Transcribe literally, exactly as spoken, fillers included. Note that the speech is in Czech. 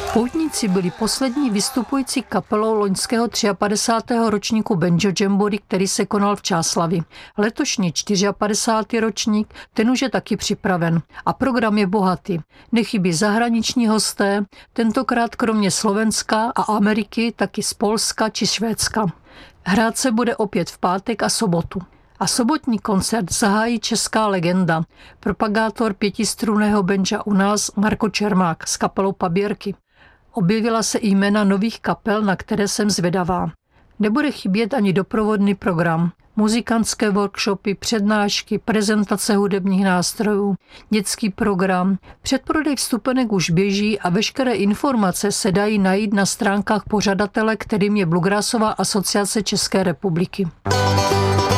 Poutníci byli poslední vystupující kapelou loňského padesátého třetího ročníku Banjo Jamboree, který se konal v Čáslavi. Letošní padesátý čtvrtý ročník, ten už je taky připraven a program je bohatý. Nechybí zahraniční hosté, tentokrát kromě Slovenska a Ameriky taky z Polska či Švédska. Hrát se bude opět v pátek a sobotu. A sobotní koncert zahájí česká legenda, propagátor pětistrunného banja u nás Marko Čermák s kapelou Paběrky. Objevila se i jména nových kapel, na které jsem zvědavá. Nebude chybět ani doprovodný program, muzikantské workshopy, přednášky, prezentace hudebních nástrojů, dětský program. Předprodej vstupenek už běží a veškeré informace se dají najít na stránkách pořadatele, kterým je Bluegrassová asociace České republiky.